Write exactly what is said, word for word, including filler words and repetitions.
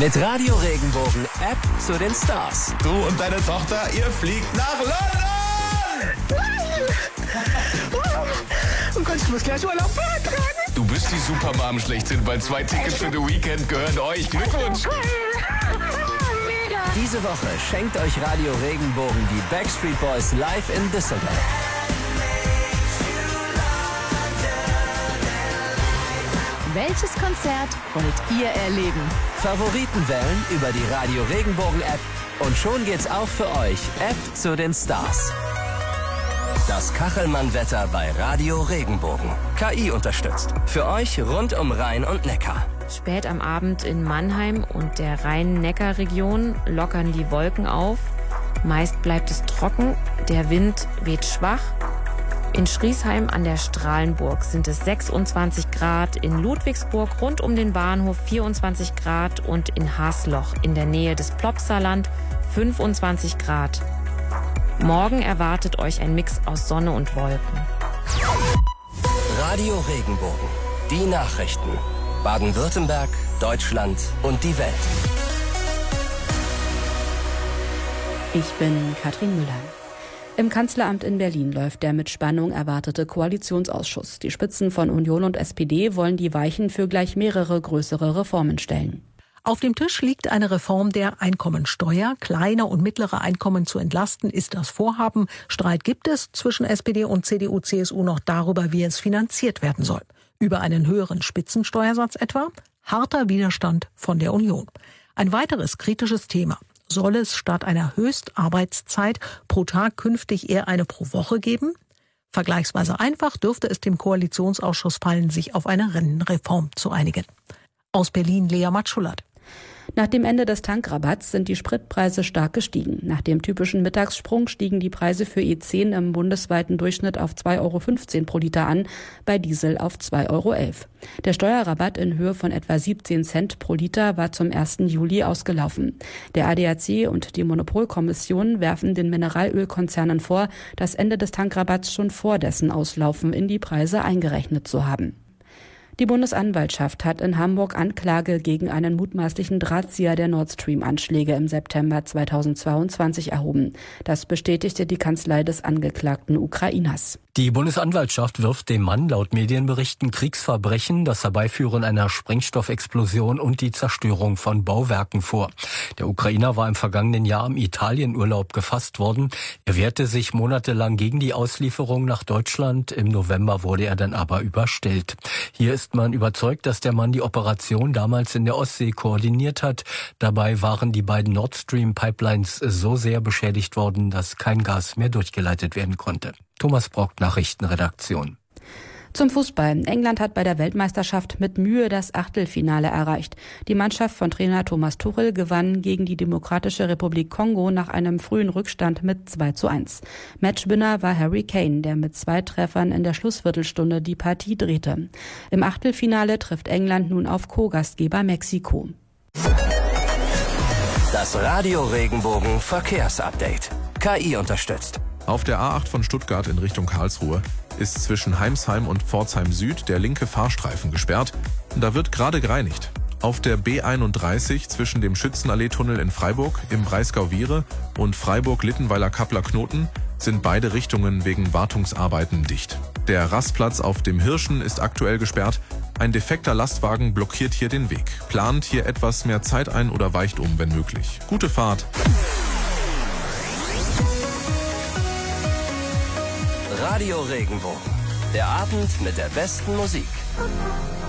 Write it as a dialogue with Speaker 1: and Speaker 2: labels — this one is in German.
Speaker 1: Mit Radio Regenbogen App zu den Stars.
Speaker 2: Du und deine Tochter, ihr fliegt nach London!
Speaker 3: Oh Gott, ich muss gleich Urlaub beantragen.
Speaker 2: Du bist die Supermom schlechthin, weil zwei Tickets für The Weekend gehören euch. Glückwunsch!
Speaker 1: Diese Woche schenkt euch Radio Regenbogen die Backstreet Boys live in Düsseldorf.
Speaker 4: Welches Konzert wollt ihr erleben?
Speaker 1: Favoriten wählen über die Radio Regenbogen App und schon geht's auch für euch. App zu den Stars. Das Kachelmann-Wetter bei Radio Regenbogen. K I unterstützt. Für euch rund um Rhein und Neckar.
Speaker 5: Spät am Abend in Mannheim und der Rhein-Neckar-Region lockern die Wolken auf. Meist bleibt es trocken, der Wind weht schwach. In Schriesheim an der Strahlenburg sind es sechsundzwanzig Grad, in Ludwigsburg rund um den Bahnhof vierundzwanzig Grad und in Hasloch in der Nähe des Plopsaland fünfundzwanzig Grad. Morgen erwartet euch ein Mix aus Sonne und Wolken.
Speaker 1: Radio Regenbogen. Die Nachrichten. Baden-Württemberg, Deutschland und die Welt.
Speaker 6: Ich bin Katrin Müller. Im Kanzleramt in Berlin läuft der mit Spannung erwartete Koalitionsausschuss. Die Spitzen von Union und S P D wollen die Weichen für gleich mehrere größere Reformen stellen.
Speaker 7: Auf dem Tisch liegt eine Reform der Einkommensteuer. Kleine und mittlere Einkommen zu entlasten ist das Vorhaben. Streit gibt es zwischen S P D und C D U C S U noch darüber, wie es finanziert werden soll. Über einen höheren Spitzensteuersatz etwa? Harter Widerstand von der Union. Ein weiteres kritisches Thema. Soll es statt einer Höchstarbeitszeit pro Tag künftig eher eine pro Woche geben? Vergleichsweise einfach dürfte es dem Koalitionsausschuss fallen, sich auf eine Rentenreform zu einigen. Aus Berlin Lea Matschullert.
Speaker 6: Nach dem Ende des Tankrabatts sind die Spritpreise stark gestiegen. Nach dem typischen Mittagssprung stiegen die Preise für E zehn im bundesweiten Durchschnitt auf zwei Euro fünfzehn pro Liter an, bei Diesel auf zwei Euro elf. Der Steuerrabatt in Höhe von etwa siebzehn Cent pro Liter war zum ersten Juli ausgelaufen. Der A D A C und die Monopolkommission werfen den Mineralölkonzernen vor, das Ende des Tankrabatts schon vor dessen Auslaufen in die Preise eingerechnet zu haben. Die Bundesanwaltschaft hat in Hamburg Anklage gegen einen mutmaßlichen Drahtzieher der Nord Stream-Anschläge im September zweitausendzweiundzwanzig erhoben. Das bestätigte die Kanzlei des angeklagten Ukrainers.
Speaker 8: Die Bundesanwaltschaft wirft dem Mann laut Medienberichten Kriegsverbrechen, das Herbeiführen einer Sprengstoffexplosion und die Zerstörung von Bauwerken vor. Der Ukrainer war im vergangenen Jahr im Italienurlaub gefasst worden. Er wehrte sich monatelang gegen die Auslieferung nach Deutschland. Im November wurde er dann aber überstellt. Hier ist man überzeugt, dass der Mann die Operation damals in der Ostsee koordiniert hat. Dabei waren die beiden Nord Stream Pipelines so sehr beschädigt worden, dass kein Gas mehr durchgeleitet werden konnte. Thomas Brock, Nachrichtenredaktion.
Speaker 6: Zum Fußball. England hat bei der Weltmeisterschaft mit Mühe das Achtelfinale erreicht. Die Mannschaft von Trainer Thomas Tuchel gewann gegen die Demokratische Republik Kongo nach einem frühen Rückstand mit zwei zu eins. Matchwinner war Harry Kane, der mit zwei Treffern in der Schlussviertelstunde die Partie drehte. Im Achtelfinale trifft England nun auf Co-Gastgeber Mexiko.
Speaker 1: Das Radio Regenbogen Verkehrsupdate. K I unterstützt.
Speaker 9: Auf der A acht von Stuttgart in Richtung Karlsruhe ist zwischen Heimsheim und Pforzheim Süd der linke Fahrstreifen gesperrt. Da wird gerade gereinigt. Auf der B einunddreißig zwischen dem Schützenallee-Tunnel in Freiburg im Breisgau-Wiehre und Freiburg-Littenweiler-Kappler-Knoten sind beide Richtungen wegen Wartungsarbeiten dicht. Der Rastplatz auf dem Hirschen ist aktuell gesperrt. Ein defekter Lastwagen blockiert hier den Weg. Plant hier etwas mehr Zeit ein oder weicht um, wenn möglich. Gute Fahrt!
Speaker 1: Radio Regenbogen. Der Abend mit der besten Musik.